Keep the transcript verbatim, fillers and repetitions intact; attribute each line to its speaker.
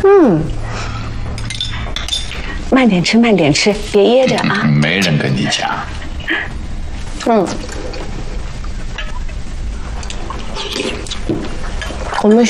Speaker 1: 嗯，慢点吃，慢点吃，别噎着啊。
Speaker 2: 没人跟你讲。
Speaker 1: 嗯，我们。